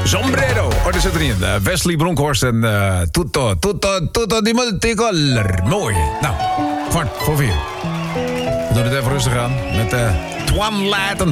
Sombrero. Oh, daar zit er niet in. Wesley Bronkhorst en Tutto di Multicolor. Mooi. Nou, kwart voor 4. We doen het even rustig aan met Twan Laten.